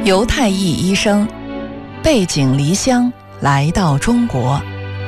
犹太裔医生背井离乡来到中国。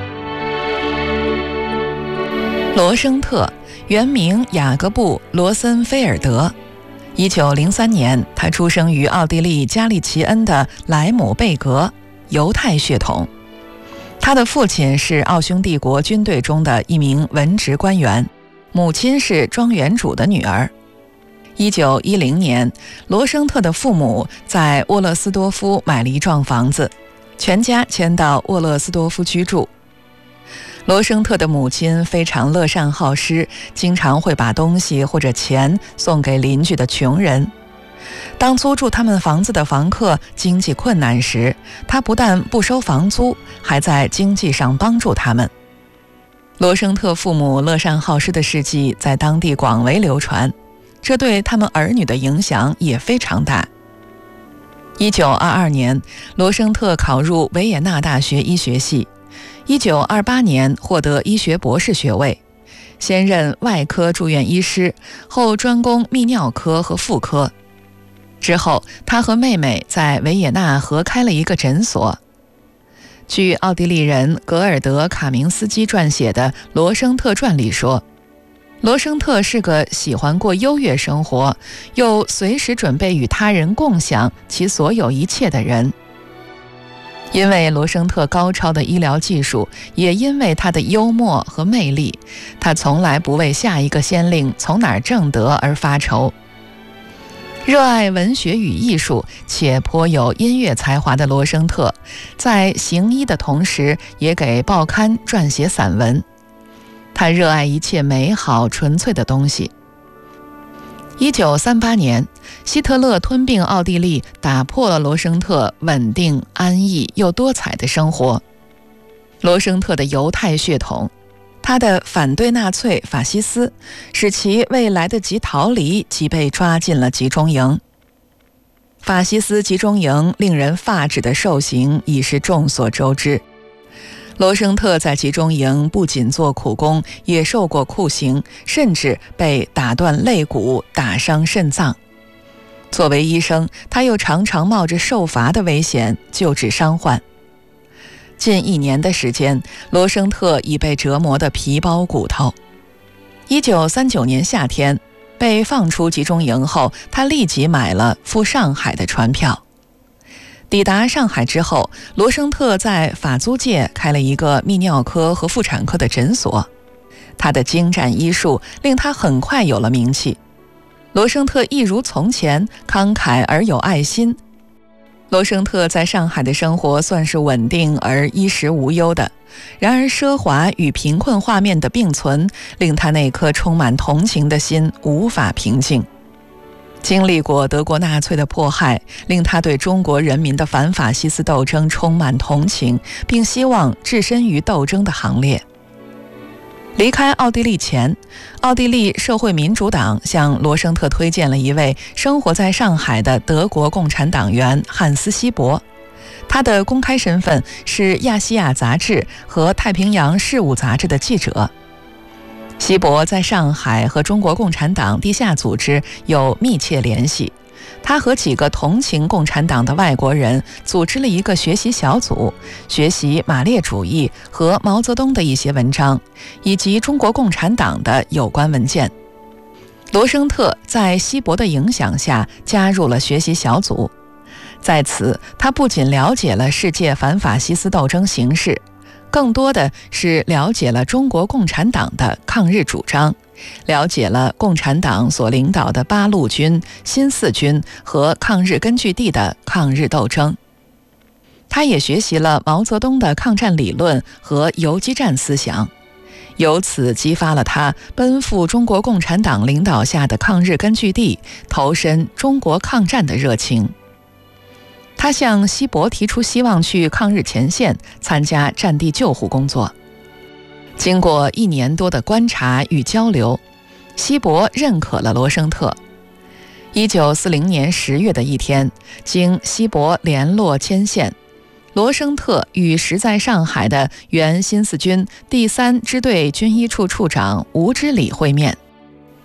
罗生特原名雅各布·罗森菲尔德，1903年，他出生于奥地利加利奇恩的莱姆贝格，犹太血统。他的父亲是奥匈帝国军队中的一名文职官员，母亲是庄园主的女儿。1910年，罗生特的父母在沃勒斯多夫买了一幢房子，全家迁到沃勒斯多夫居住。罗生特的母亲非常乐善好施，经常会把东西或者钱送给邻居的穷人。当租住他们房子的房客经济困难时，他不但不收房租，还在经济上帮助他们。罗生特父母乐善好施的事迹在当地广为流传，这对他们儿女的影响也非常大。1922年，罗生特考入维也纳大学医学系，1928年获得医学博士学位，先任外科住院医师，后专攻泌尿科和妇科。之后，他和妹妹在维也纳合开了一个诊所。据奥地利人格尔德·卡明斯基撰写的《罗生特传》里说，罗生特是个喜欢过优越生活，又随时准备与他人共享其所有一切的人。因为罗生特高超的医疗技术，也因为他的幽默和魅力，他从来不为下一个先令从哪儿挣得而发愁。热爱文学与艺术且颇有音乐才华的罗生特，在行医的同时也给报刊撰写散文。他热爱一切美好纯粹的东西。1938年，希特勒吞并奥地利，打破了罗生特稳定、安逸又多彩的生活。罗生特的犹太血统，他的反对纳粹法西斯，使其未来得及逃离，即被抓进了集中营。法西斯集中营令人发指的受刑已是众所周知。罗生特在集中营不仅做苦工，也受过酷刑，甚至被打断肋骨、打伤肾脏。作为医生，他又常常冒着受罚的危险救治伤患。近1年的时间，罗生特已被折磨得皮包骨头。1939年夏天，被放出集中营后，他立即买了赴上海的船票。抵达上海之后，罗生特在法租界开了一个泌尿科和妇产科的诊所。他的精湛医术令他很快有了名气。罗生特一如从前，慷慨而有爱心。罗生特在上海的生活算是稳定而衣食无忧的，然而奢华与贫困画面的并存，令他那颗充满同情的心无法平静。经历过德国纳粹的迫害，令他对中国人民的反法西斯斗争充满同情，并希望置身于斗争的行列。离开奥地利前，奥地利社会民主党向罗生特推荐了一位生活在上海的德国共产党员汉斯·希伯。他的公开身份是亚细亚杂志和太平洋事务杂志的记者。希伯在上海和中国共产党地下组织有密切联系，他和几个同情共产党的外国人组织了一个学习小组，学习马列主义和毛泽东的一些文章，以及中国共产党的有关文件。罗生特在希伯的影响下加入了学习小组，在此他不仅了解了世界反法西斯斗争形势，更多的是了解了中国共产党的抗日主张，了解了共产党所领导的八路军、新四军和抗日根据地的抗日斗争。他也学习了毛泽东的抗战理论和游击战思想，由此激发了他奔赴中国共产党领导下的抗日根据地，投身中国抗战的热情。他向希伯提出希望去抗日前线参加战地救护工作。经过1年多的观察与交流，希伯认可了罗生特。1940年10月的一天，经希伯联络牵线，罗生特与时在上海的原新四军第3支队军医处处长吴之礼会面。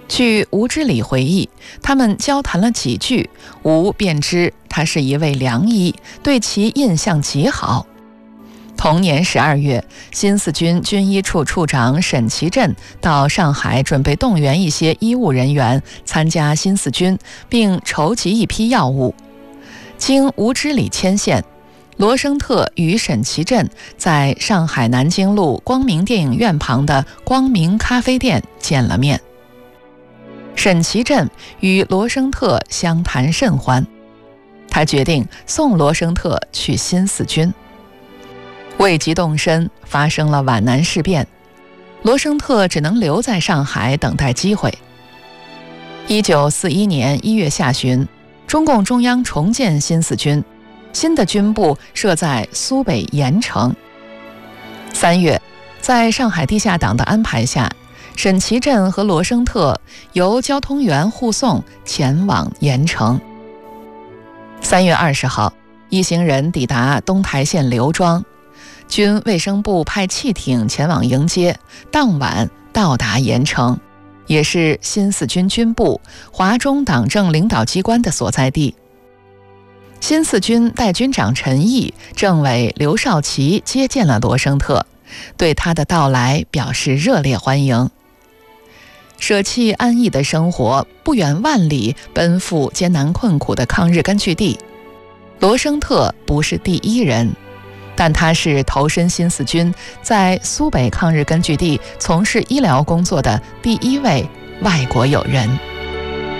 据吴之礼回忆，他们交谈了几句，吴便知他是一位良医，对其印象极好。同年12月，新四军军医处处长沈其震到上海，准备动员一些医务人员参加新四军，并筹集一批药物。经吴之礼牵线，罗生特与沈其震在上海南京路光明电影院旁的光明咖啡店见了面。沈其震与罗生特相谈甚欢，他决定送罗生特去新四军。未及动身，发生了皖南事变，罗生特只能留在上海等待机会。1941年1月下旬，中共中央重建新四军，新的军部设在苏北盐城。3月，在上海地下党的安排下，沈其震和罗生特由交通员护送前往盐城。3月20号，一行人抵达东台县刘庄，军卫生部派汽艇前往迎接，当晚到达盐城，也是新四军军部、华中党政领导机关的所在地。新四军代军长陈毅、政委刘少奇接见了罗生特，对他的到来表示热烈欢迎。舍弃安逸的生活，不远万里奔赴艰难困苦的抗日根据地。罗生特不是第一人，但他是投身新四军，在苏北抗日根据地从事医疗工作的第一位外国友人。